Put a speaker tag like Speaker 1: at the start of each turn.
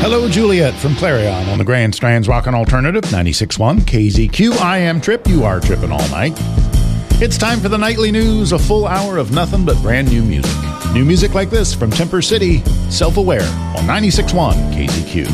Speaker 1: Hello, Juliet from Clarion on the Grand Strands Rockin' Alternative 96.1 KZQ. I am Trip. You are tripping all night. It's time for the nightly news, a full hour of nothing but brand new music. New music like this from Temper City, Self-Aware on 96.1 KZQ.